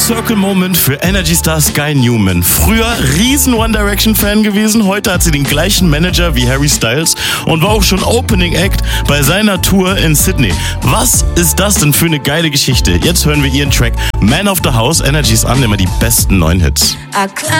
Full-Circle-Moment für Energy Star Sky Newman. Früher riesen One Direction-Fan gewesen, heute hat sie den gleichen Manager wie Harry Styles und war auch schon Opening Act bei seiner Tour in Sydney. Was ist das denn für eine geile Geschichte? Jetzt hören wir ihren Track Man of the House. Energy ist an, immer die besten neuen Hits.